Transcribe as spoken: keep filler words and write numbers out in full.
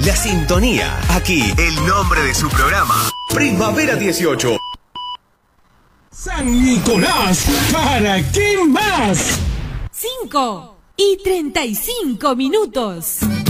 La sintonía. Aquí, el nombre de su programa. Primavera dieciocho. San Nicolás, ¿para qué más? cinco y treinta y cinco minutos.